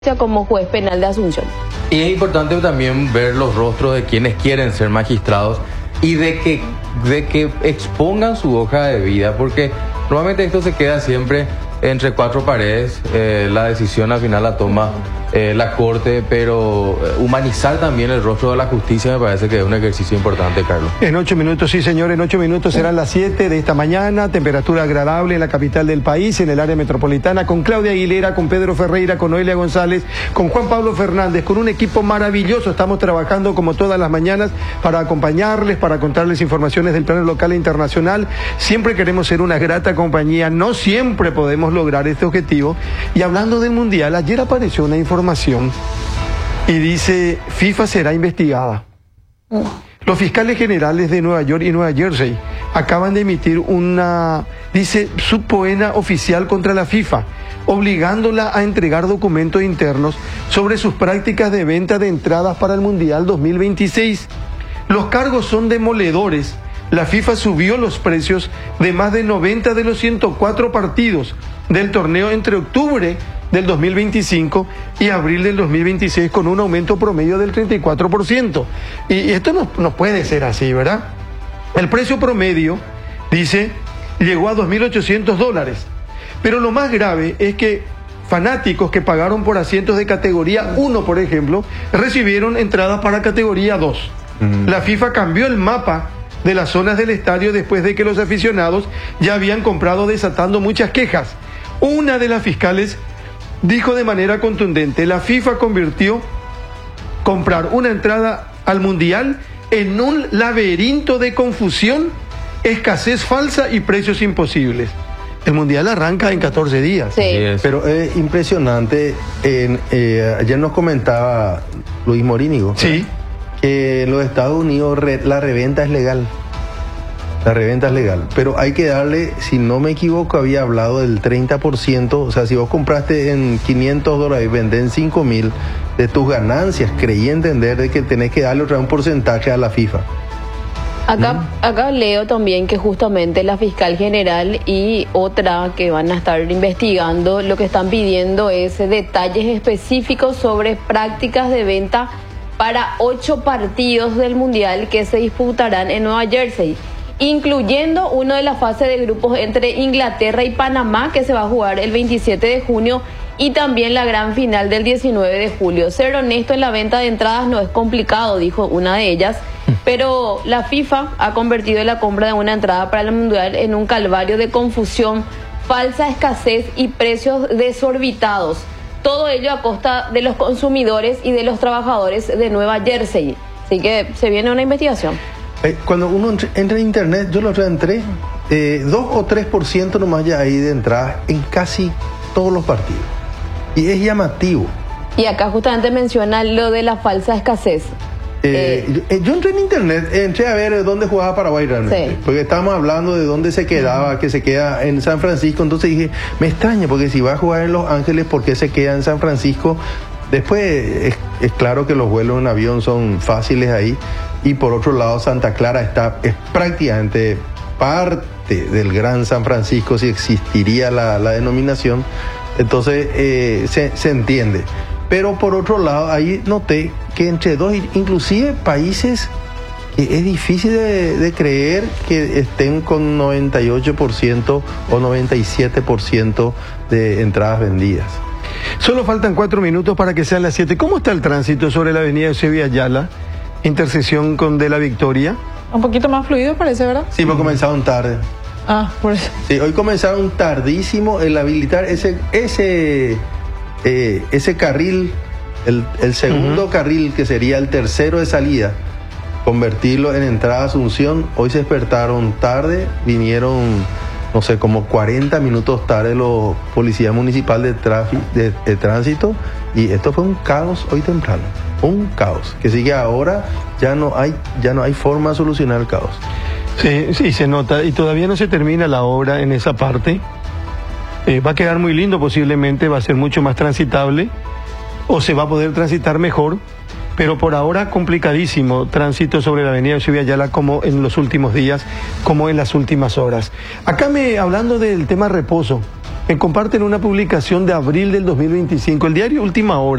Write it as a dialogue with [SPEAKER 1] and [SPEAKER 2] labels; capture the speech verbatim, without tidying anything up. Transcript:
[SPEAKER 1] como juez penal de Asunción.
[SPEAKER 2] Y es importante también ver los rostros de quienes quieren ser magistrados y de que, de que expongan su hoja de vida, porque normalmente esto se queda siempre entre cuatro paredes. Eh, la decisión al final la toma eh, la Corte, pero humanizar también el rostro de la justicia me parece que es un ejercicio importante, Carlos.
[SPEAKER 3] En ocho minutos, sí señor, en ocho minutos serán las siete de esta mañana, temperatura agradable en la capital del país, en el área metropolitana, con Claudia Aguilera, con Pedro Ferreira, con Noelia González, con Juan Pablo Fernández, con un equipo maravilloso. Estamos trabajando como todas las mañanas para acompañarles, para contarles informaciones del plano local e internacional. Siempre queremos ser una grata compañía, no siempre podemos lograr este objetivo. Y hablando del Mundial, ayer apareció una información y dice: FIFA será investigada. Mm. Los fiscales generales de Nueva York y Nueva Jersey acaban de emitir una, dice, subpoena oficial contra la FIFA, obligándola a entregar documentos internos sobre sus prácticas de venta de entradas para el Mundial dos mil veintiséis. Los cargos son demoledores. La FIFA subió los precios de más de noventa de los ciento cuatro partidos del torneo entre octubre del dos mil veinticinco y abril del dos mil veintiséis, con un aumento promedio del treinta y cuatro por ciento. Y esto no, no puede ser así, ¿verdad? El precio promedio, dice, llegó a dos mil ochocientos dólares. Pero lo más grave es que fanáticos que pagaron por asientos de categoría uno, por ejemplo, recibieron entradas para categoría dos. Mm. La FIFA cambió el mapa de las zonas del estadio después de que los aficionados ya habían comprado, desatando muchas quejas. Una de las fiscales dijo de manera contundente: la FIFA convirtió comprar una entrada al Mundial en un laberinto de confusión, escasez falsa y precios imposibles. El Mundial arranca en catorce días.
[SPEAKER 1] Sí.
[SPEAKER 4] Pero es impresionante. En, eh, ayer nos comentaba Luis Morínigo.
[SPEAKER 3] Sí.
[SPEAKER 4] Que en los Estados Unidos re, la reventa es legal. La reventa es legal, pero hay que darle, si no me equivoco, había hablado del treinta por ciento, o sea, si vos compraste en quinientos dólares y vendés en cinco mil de tus ganancias, creí entender de que tenés que darle otra vez un porcentaje a la FIFA.
[SPEAKER 1] Acá,
[SPEAKER 4] ¿Mm?
[SPEAKER 1] acá leo también que justamente la fiscal general y otra que van a estar investigando, lo que están pidiendo es detalles específicos sobre prácticas de venta para ocho partidos del Mundial que se disputarán en Nueva Jersey, incluyendo uno de la fase de grupos entre Inglaterra y Panamá, que se va a jugar el veintisiete de junio, y también la gran final del diecinueve de julio. Ser honesto en la venta de entradas no es complicado, dijo una de ellas, pero la FIFA ha convertido la compra de una entrada para el Mundial en un calvario de confusión, falsa escasez y precios desorbitados. Todo ello a costa de los consumidores y de los trabajadores de Nueva Jersey. Así que se viene una investigación.
[SPEAKER 4] Cuando uno entra en internet, yo lo entré, eh, dos o tres por ciento nomás ya hay de entradas en casi todos los partidos. Y es llamativo.
[SPEAKER 1] Y acá justamente menciona lo de la falsa escasez.
[SPEAKER 4] Eh, eh, yo entré en internet, entré a ver dónde jugaba Paraguay realmente. Sí. Porque estábamos hablando de dónde se quedaba, que se queda en San Francisco. Entonces dije, me extraña, porque si va a jugar en Los Ángeles, ¿por qué se queda en San Francisco? Después es, es claro que los vuelos en avión son fáciles ahí. Y por otro lado, Santa Clara está, es prácticamente parte del Gran San Francisco, si existiría la, la denominación. Entonces eh, se, se entiende. Pero por otro lado, ahí noté que entre dos, inclusive países que es difícil de, de creer que estén con noventa y ocho por ciento o noventa y siete por ciento de entradas vendidas.
[SPEAKER 3] Solo faltan cuatro minutos para que sean las siete. ¿Cómo está el tránsito sobre la avenida Eusebio Ayala, intersección con De la Victoria?
[SPEAKER 5] Un poquito más fluido parece, ¿verdad?
[SPEAKER 4] Sí, porque comenzaron tarde.
[SPEAKER 5] Ah, por eso.
[SPEAKER 4] Sí, hoy comenzaron tardísimo el habilitar ese ese eh, ese carril, el, el segundo uh-huh. carril, que sería el tercero de salida, convertirlo en entrada a Asunción. Hoy se despertaron tarde, vinieron, no sé, como cuarenta minutos tarde los policías municipales de, tráfico, de, de tránsito, y esto fue un caos hoy temprano, un caos, que sigue ahora, ya no hay, ya no hay forma de solucionar el caos.
[SPEAKER 3] Sí, sí, se nota, y todavía no se termina la obra en esa parte. Eh, va a quedar muy lindo, posiblemente va a ser mucho más transitable, o se va a poder transitar mejor, pero por ahora complicadísimo tránsito sobre la avenida Eusebio Ayala, como en los últimos días, como en las últimas horas. Acá me hablando del tema reposo, me comparten una publicación de abril del dos mil veinticinco, el diario Última Hora.